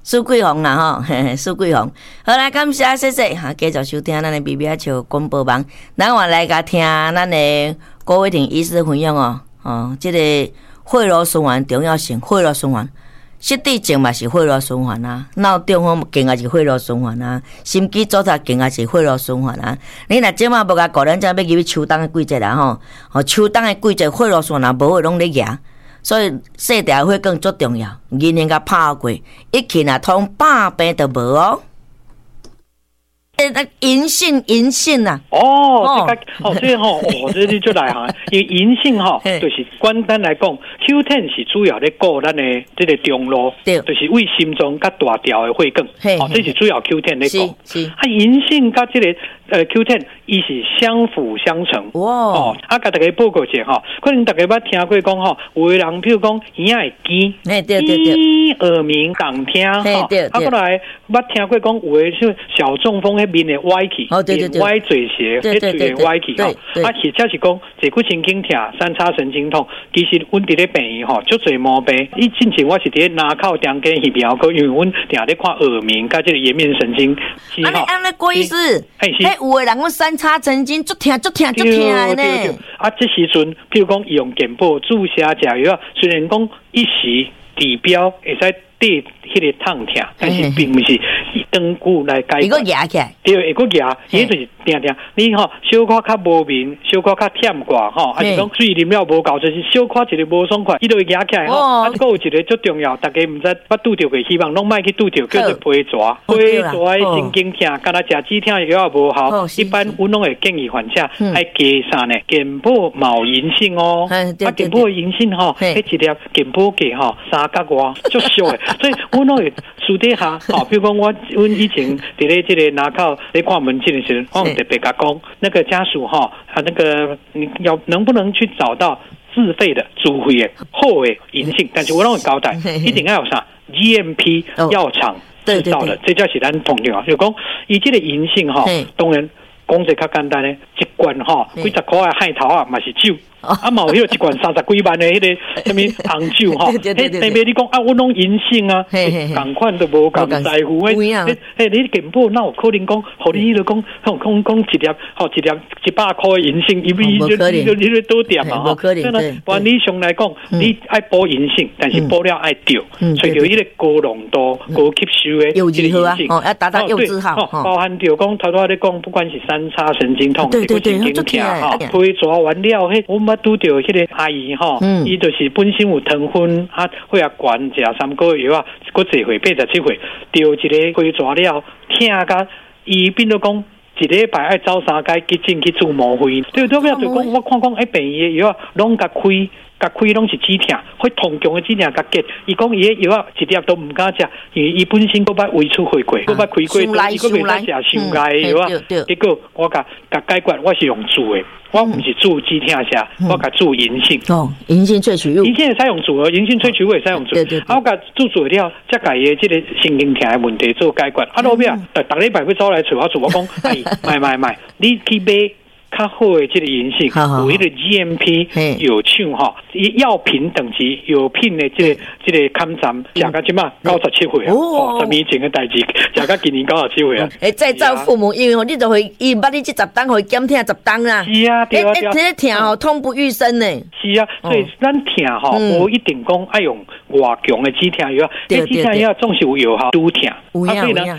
苏桂红啦吼，嘿嘿，苏桂红。好来，感谢谢谢哈，继续收听咱的 BBA 球广播网。咱我来甲听咱的郭伟霆医师分享哦，这个血路循环重要性，血路循环。失智症嘛是血路循环啊，脑中风更也是血路循环啊，心肌阻塞更也是血路循环啊。你若即马无甲顾，咱才要入去秋冬的季节啦吼，秋冬的季节血路循环无会拢咧压，所以细条血管足重要，人人甲拍过，一去若通百病都无哦。银杏啊！ 这这你就来哈，因为银杏哈，就是简单来讲 ，Q10 是主要咧顾咱的这个中路，就是为心脏甲大条的血管，这是主要 Q10 咧讲。银杏甲这个Q10 伊是相辅相成。哇！甲大家报告者哈，可能大家捌听过讲哈，有的人譬如讲耳仔会尖，耳鸣共听哈，过来捌听过讲有的是小中风面的歪起，歪嘴斜，嘴的歪起吼，或者是讲坐骨神经痛、三叉神经痛，其实阮伫咧病院吼，足侪毛病。之前我是伫咧南口中间翕标科，因为阮定咧看耳鸣甲这个颜面神经。 安尼郭医师，有的人讲三叉神经足痛呢。 这时阵，譬如讲用健保注射食药，虽然讲一时治标会使对迄个痛痛，但是并不是长久来解决。 会个压起来， 对，会个压，伊就是定定。你吼小可较无眠，小可较忝挂吼，还是讲水啉了无够，就是小可一个无爽快，伊就会压起来吼。还有一个最重要，大家毋知捌拄着过，希望拢莫去拄着，叫做皮蛇。皮蛇的神经痛，敢若食止痛药无效，一般阮拢会建议患者爱加啥呢？健保毛银杏哦，健保的银杏吼，迄一粒健保价吼3角外，足俗的。所以阮拢会私底下，比如讲阮以前伫咧这个南口咧看门诊的时候，我特别甲讲，那个家属那个你能不能去找到自费的自费的好的银杏？但是我拢会交代，一定要有啥 GMP 药厂制造的，这才是咱重要。就讲伊这个银杏当然讲者较简单咧，一罐几十块的海头啊，嘛是酒。嘛有迄一罐30几万的迄个什么红酒迄特别你讲我拢银杏啊，同款都无共在乎你健保哪有可能讲，互你就讲一粒100块的银杏，你多点嘛无可能。 按理上来讲，你爱补银杏，但是补了爱调，找到迄个高浓度、高吸收的柚子号啊，要达到柚子号， 包含着讲头拄仔咧讲，不管是三叉神经痛、神经痛皮蛇完了我拄着迄个阿姨伊就是本身有糖分血压悬，食3个月药啊，佫1岁87岁，着一个皮蛇了，疼甲伊变做讲一礼拜爱走3间急诊去做毛肺，对就讲我看讲病院的药啊，拢甲开拢是止痛，会痛强的止痛甲结。伊讲伊的药啊，一粒都唔敢食，因为伊本身佫捌胃出血过，佫捌开过，伊佫袂使食伤害的药啊。结果我甲解决，我是用煮的，我唔是煮止痛食，我甲煮银杏。 银杏萃取物， 银杏会使用煮哦，银杏萃取物会使用煮。我甲煮了，才甲伊的这个神经痛的问题做解决。落尾逐礼拜要走来找我做，我讲买，你去买。较好的这个银杏，有迄个 GMP 有厂药品等级有品的这个勘站，食到即马97岁啊，10年前的代志，食到今年97岁啊。 再造父母，因为你就会伊捌你这10档，会减疼10档啦。 是啊，对啊， 这疼痛不欲生呢。 是啊，所以咱疼无一定讲爱用外强的止疼药，止疼药总是有药效拄疼，所以呢。